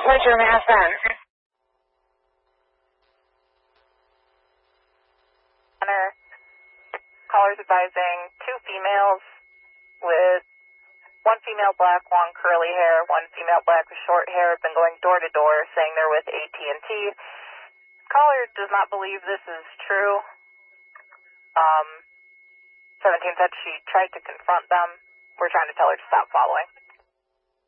Ledger Manhattan. Callers advising 2 females with one female black, one curly hair, one female black with short hair have been going door to door saying they're with AT&T. Caller does not believe this is true. 17 said she tried to confront them. We're trying to tell her to stop following.